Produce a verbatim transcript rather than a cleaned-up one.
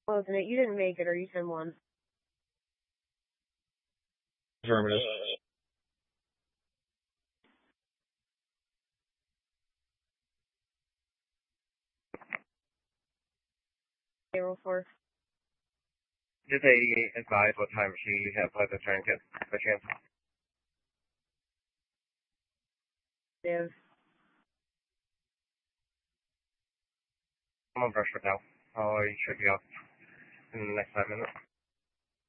Wasn't it? You didn't make it, or you ten one. Affirmative. Payroll four. Just eighty-eight advise what time she had planned to turn get by chance. Div. I'm on brush right now. Oh, you should be off in the next five minutes.